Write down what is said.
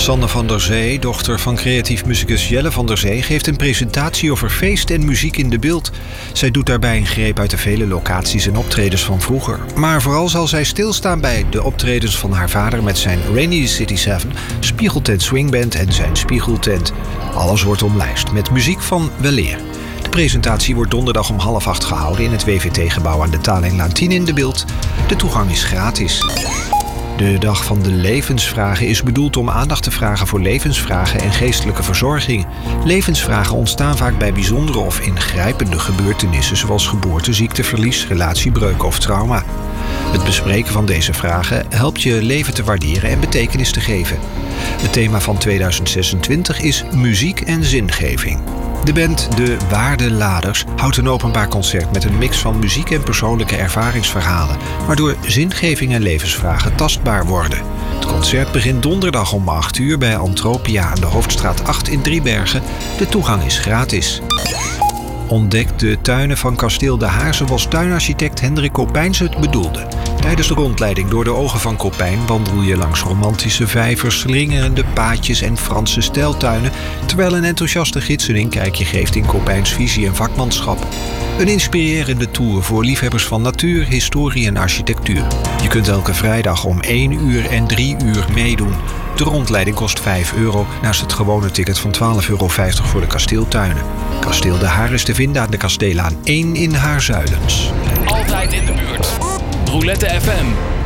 Sanne van der Zee, dochter van creatief muzikus Jelle van der Zee, geeft een presentatie over feest en muziek in de Bilt. Zij doet daarbij een greep uit de vele locaties en optredens van vroeger. Maar vooral zal zij stilstaan bij de optredens van haar vader met zijn Rainy City 7, Spiegeltent Swingband en zijn Spiegeltent. Alles wordt omlijst met muziek van weleer. De presentatie wordt donderdag om 7:30 gehouden in het WVT-gebouw aan de Talinglaan 10 in de Bilt. De toegang is gratis. De Dag van de Levensvragen is bedoeld om aandacht te vragen voor levensvragen en geestelijke verzorging. Levensvragen ontstaan vaak bij bijzondere of ingrijpende gebeurtenissen zoals geboorte, ziekte, verlies, relatiebreuk of trauma. Het bespreken van deze vragen helpt je leven te waarderen en betekenis te geven. Het thema van 2026 is muziek en zingeving. De band De Waardeladers houdt een openbaar concert met een mix van muziek en persoonlijke ervaringsverhalen, waardoor zingeving en levensvragen tastbaar worden. Het concert begint donderdag om 8:00 bij Antropia aan de Hoofdstraat 8 in Driebergen. De toegang is gratis. Ontdek de tuinen van Kasteel De Haar zoals tuinarchitect Hendrik Kopijns het bedoelde. Tijdens de rondleiding door de ogen van Kopijn wandel je langs romantische vijvers, slingerende paadjes en Franse stijltuinen, terwijl een enthousiaste gids een inkijkje geeft in Kopijns visie en vakmanschap. Een inspirerende tour voor liefhebbers van natuur, historie en architectuur. Je kunt elke vrijdag om 1:00 en 3:00 meedoen. De rondleiding kost €5 naast het gewone ticket van €12,50 voor de kasteeltuinen. Kasteel De Haar is te vinden aan de Kasteelaan 1 in Haarzuilens. Altijd in de buurt. Roulette FM.